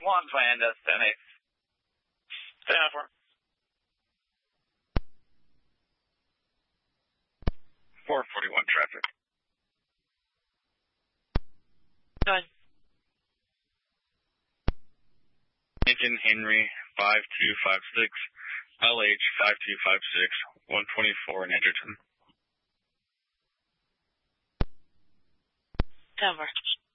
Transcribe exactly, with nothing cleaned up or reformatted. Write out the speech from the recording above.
one, plan does ten eight. ten four. four forty-one traffic. Good. Lincoln Henry five two five six, L H five two five six, one twenty-four in Edgerton. Denver.